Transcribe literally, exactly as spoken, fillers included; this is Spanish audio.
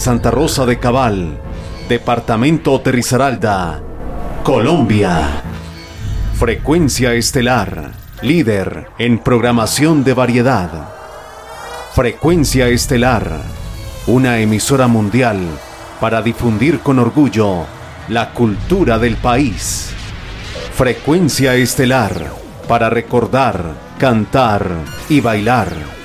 Santa Rosa de Cabal, Departamento de Risaralda, Colombia. Frecuencia Estelar, líder en programación de variedad. Frecuencia Estelar, una emisora mundial para difundir con orgullo la cultura del país. Frecuencia Estelar, para recordar, cantar y bailar.